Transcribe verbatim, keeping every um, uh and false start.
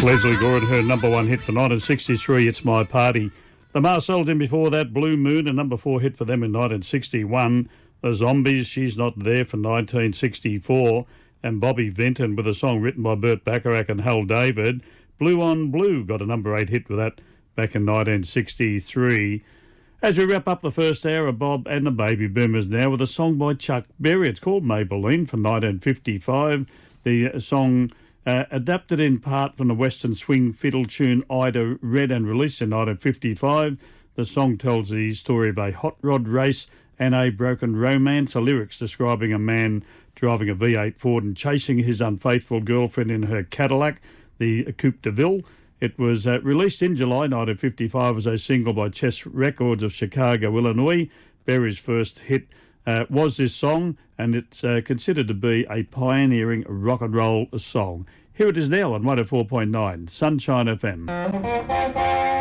Leslie Gore and her number one hit for nineteen sixty-three, It's My Party. The Marcells in before that, Blue Moon, a number four hit for them in nineteen sixty-one. The Zombies, She's Not There for nineteen sixty-four. And Bobby Vinton with a song written by Burt Bacharach and Hal David. Blue on Blue got a number eight hit with that back in nineteen sixty-three. As we wrap up the first hour of Bob and the Baby Boomers now with a song by Chuck Berry. It's called Maybelline from nineteen fifty-five. The song uh, adapted in part from the Western swing fiddle tune Ida Red and released in nineteen fifty-five. The song tells the story of a hot rod race and a broken romance. The lyrics describing a man driving a V eight Ford and chasing his unfaithful girlfriend in her Cadillac, the Coupe de Ville. It was uh, released in July nineteen fifty-five as a single by Chess Records of Chicago, Illinois. Berry's first hit uh, was this song, and it's uh, considered to be a pioneering rock and roll song. Here it is now on one oh four point nine Sunshine F M.